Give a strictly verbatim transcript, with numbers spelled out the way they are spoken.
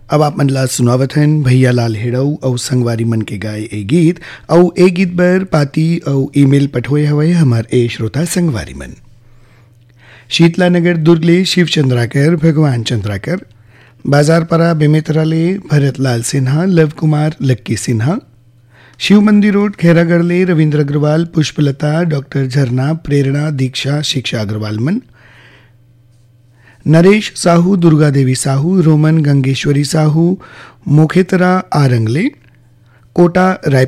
अब आप मन ला सुनावत हन भैया लाल हेड़ऊ और संगवारी मन के गाए ए गीत और ए गीत बर पाती और ईमेल पठोए हवे हमार ए श्रोता संगवारी मन। शीतला नगर दुर्ग ले शिव चंद्राकर, भगवान चंद्राकर, बाजारपरा बेमेतरा ले भरत लाल सिन्हा, लव कुमार लक्की सिन्हा, शिव मंदिर रोड खैरागढ़ ले रविंद्र अग्रवाल, पुष्पलता, डॉक्टर झरना, प्रेरणा, दीक्षा, शिक्षा अग्रवाल मन, नरेश साहू, दुर्गा देवी साहू, रोमन गंगेश्वरी साहू, मुखेतरा आरंगले, कोटा राय